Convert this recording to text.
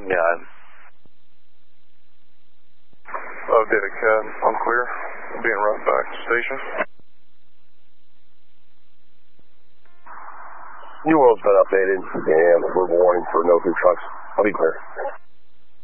Got it. Data CAD, I'm clear. Being right back to station. New world's been updated, and verbal warning for no through trucks. I'll be clear.